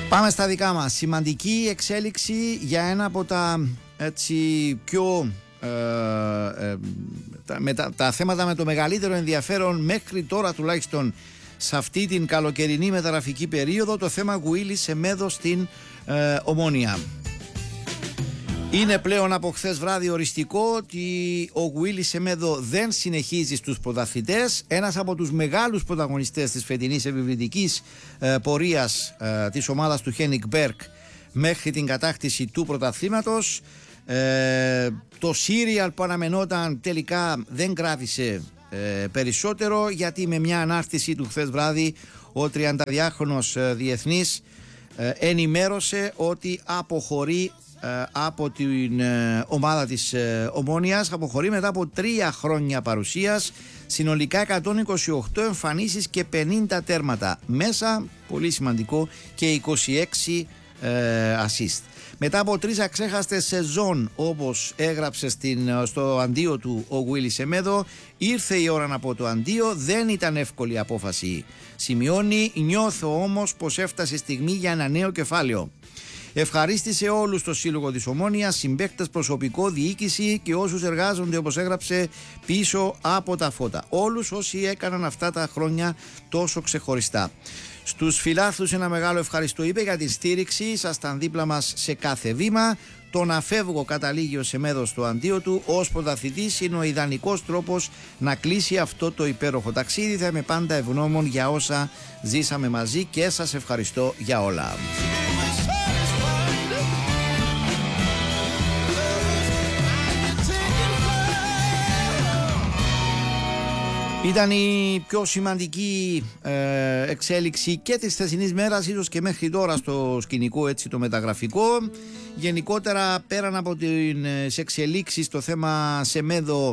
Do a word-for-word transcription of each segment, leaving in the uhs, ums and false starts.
Πάμε στα δικά μας. Σημαντική εξέλιξη για ένα από τα έτσι πιο ε, ε, τα, με τα, τα θέματα με το μεγαλύτερο ενδιαφέρον μέχρι τώρα τουλάχιστον σε αυτή την καλοκαιρινή μεταγραφική περίοδο, το θέμα Γουίλι Σεμέδο στην ε, Ομόνοια. Είναι πλέον από χθες βράδυ οριστικό ότι ο Γουίλι Σεμέδο δεν συνεχίζει στους πρωταθλητές. Ένας από τους μεγάλους πρωταγωνιστές της φετινής επιβλητικής ε, πορείας ε, της ομάδας του Χένικ Μπέρκ μέχρι την κατάκτηση του πρωταθλήματος. Ε, το σύριαλ που αναμενόταν τελικά δεν κράτησε ε, περισσότερο, γιατί με μια ανάρτηση του χθες βράδυ ο τριανταδυάχρονος ε, διεθνής ε, ενημέρωσε ότι αποχωρεί από την ομάδα της Ομόνοιας. Αποχωρεί μετά από τρία χρόνια παρουσίας, συνολικά εκατόν είκοσι οκτώ εμφανίσεις και πενήντα τέρματα μέσα, πολύ σημαντικό, και είκοσι έξι ε, assist. Μετά από τρεις αξέχαστες σεζόν, όπως έγραψε στην, στο αντίο του ο Γουίλι Σεμέδο, ήρθε η ώρα να πω το αντίο. Δεν ήταν εύκολη απόφαση, σημειώνει. Νιώθω όμως πως έφτασε η στιγμή για ένα νέο κεφάλαιο. Ευχαρίστησε όλους στο σύλλογο της Ομόνοιας, συμπαίκτες, προσωπικό, διοίκηση και όσους εργάζονται, όπως έγραψε, πίσω από τα φώτα. Όλους όσοι έκαναν αυτά τα χρόνια τόσο ξεχωριστά. Στους φιλάθλους ένα μεγάλο ευχαριστώ, είπε, για την στήριξη. Ήσασταν δίπλα μας σε κάθε βήμα. Το να φεύγω, καταλήγει ο Σεμέδο στο αντίο του, ως πρωταθλητής είναι ο ιδανικός τρόπος να κλείσει αυτό το υπέροχο ταξίδι. Θα είμαι πάντα ευγνώμων για όσα ζήσαμε μαζί και σας ευχαριστώ για όλα. Ήταν η πιο σημαντική ε, εξέλιξη και της θεσινής μέρας, ίσως και μέχρι τώρα στο σκηνικό, έτσι, το μεταγραφικό. Γενικότερα, πέραν από τις εξελίξεις στο θέμα Σεμέδο,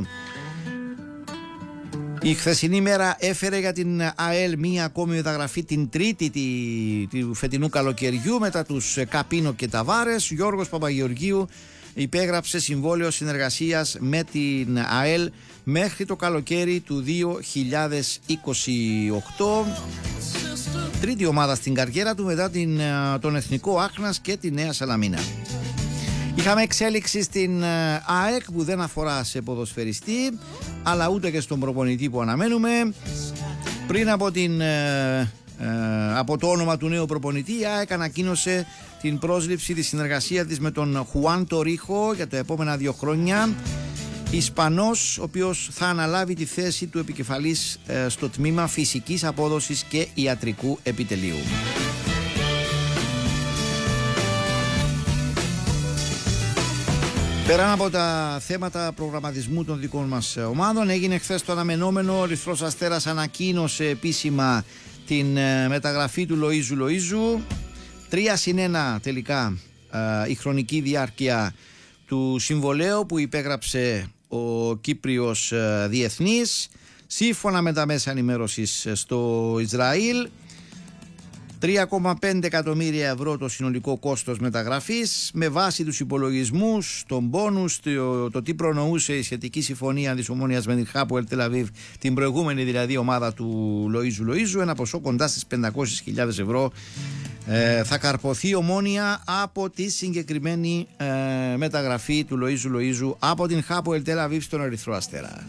η χθεσινή μέρα έφερε για την ΑΕΛ μία ακόμη μεταγραφή, την τρίτη του φετινού καλοκαιριού μετά τους Καπίνο και Ταβάρες. Γιώργος Παπαγεωργίου υπέγραψε συμβόλαιο συνεργασίας με την ΑΕΛ μέχρι το καλοκαίρι του δύο χιλιάδες είκοσι οκτώ. Τρίτη ομάδα στην καριέρα του μετά την, τον Εθνικό Άχνας και τη Νέα Σαλαμίνα. Είχαμε εξέλιξη στην ΑΕΚ που δεν αφορά σε ποδοσφαιριστή, αλλά ούτε και στον προπονητή που αναμένουμε. Πριν από, την, ε, ε, από το όνομα του νέου προπονητή, η ΑΕΚ ανακοίνωσε την πρόσληψη της συνεργασία της με τον Χουάν Τορίχο για τα επόμενα δύο χρόνια. Ισπανός, ο οποίος θα αναλάβει τη θέση του επικεφαλής ε, στο τμήμα φυσικής απόδοσης και ιατρικού επιτελείου. Πέραν από τα θέματα προγραμματισμού των δικών μας ομάδων, έγινε χθες το αναμενόμενο. Ο Ερυθρός Αστέρας ανακοίνωσε επίσημα την ε, μεταγραφή του Λοΐζου Λοΐζου. Τρία συν ένα τελικά ε, η χρονική διάρκεια του συμβολαίου που υπέγραψε ο Κύπριος ε, διεθνής. Σύμφωνα με τα μέσα ενημέρωσης στο Ισραήλ, τρία κόμμα πέντε εκατομμύρια ευρώ το συνολικό κόστος μεταγραφής, με βάση τους υπολογισμούς, τον πόνους, το, το τι προνοούσε η σχετική συμφωνία της Ομόνοιας με την Χάποελ Τελ Αβίβ, την προηγούμενη δηλαδή ομάδα του Λοΐζου Λοΐζου. Ένα ποσό κοντά στις πεντακόσιες χιλιάδες ευρώ ε, θα καρποθεί η Ομόνοια από τη συγκεκριμένη ε, μεταγραφή του Λοΐζου Λοΐζου από την Χάποελ Τελ Αβίβ στον Ερυθρό Αστέρα.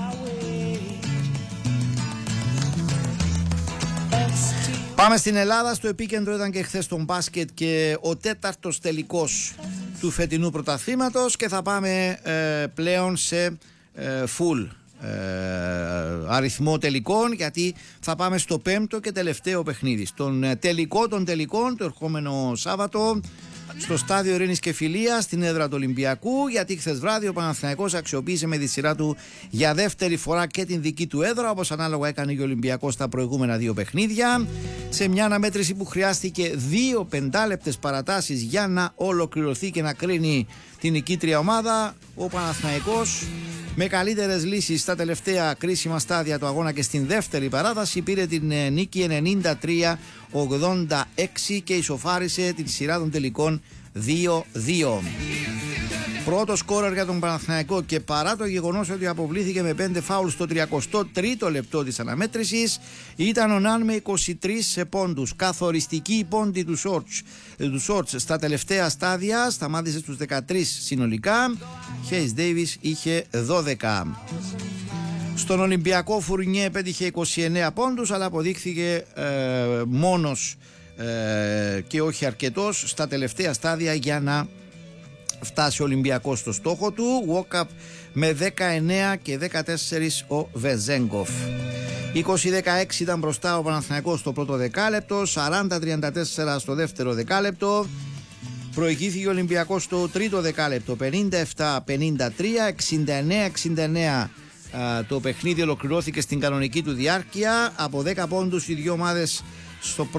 Πάμε στην Ελλάδα. Στο επίκεντρο ήταν και χθες τον μπάσκετ και ο τέταρτος τελικός του φετινού πρωταθλήματος, και θα πάμε ε, πλέον σε ε, full ε, αριθμό τελικών, γιατί θα πάμε στο πέμπτο και τελευταίο παιχνίδι, στον ε, τελικό των τελικών, το ερχόμενο Σάββατο στο Στάδιο Ειρήνης και Φιλίας, στην έδρα του Ολυμπιακού, γιατί χθες βράδυ ο Παναθηναϊκός αξιοποίησε με τη σειρά του για δεύτερη φορά και την δική του έδρα, όπως ανάλογα έκανε και ο Ολυμπιακός στα προηγούμενα δύο παιχνίδια, σε μια αναμέτρηση που χρειάστηκε δύο πεντάλεπτες παρατάσεις για να ολοκληρωθεί και να κρίνει την νικήτρια ομάδα. Ο Παναθηναϊκός, με καλύτερες λύσεις στα τελευταία κρίσιμα στάδια του αγώνα και στην δεύτερη παράταση, πήρε την νίκη ενενήντα τρία ογδόντα έξι και ισοφάρισε την σειρά των τελικών δύο δύο. Πρώτο σκόρερ για τον Παναθηναϊκό και παρά το γεγονός ότι αποβλήθηκε με πέντε φάουλ στο τριακοστό τρίτο λεπτό της αναμέτρησης, ήταν ο Ναν με είκοσι τρεις πόντους. Καθοριστική η πόντη του Σόρτς. Του Σόρτς στα τελευταία στάδια σταμάτησε στους δεκατρείς συνολικά. Χέις Ντέιβις είχε δώδεκα. Στον Ολυμπιακό Φουρνιέ πέτυχε είκοσι εννέα πόντους, αλλά αποδείχθηκε ε, μόνος ε, και όχι αρκετός στα τελευταία στάδια για να φτάσει ο Ολυμπιακός στο στόχο του. Walk-up με δεκαεννέα και δεκατέσσερα ο Βεζέγκοφ. είκοσι δεκαέξι ήταν μπροστά ο Παναθηναϊκός στο πρώτο δεκάλεπτο, σαράντα τριάντα τέσσερα στο δεύτερο δεκάλεπτο. Προηγήθηκε ο Ολυμπιακός στο τρίτο δεκάλεπτο, πενήντα επτά πενήντα τρία, εξήντα εννέα εξήντα εννέα. Το παιχνίδι ολοκληρώθηκε στην κανονική του διάρκεια. Από δέκα πόντους οι δύο ομάδες στο πρώτο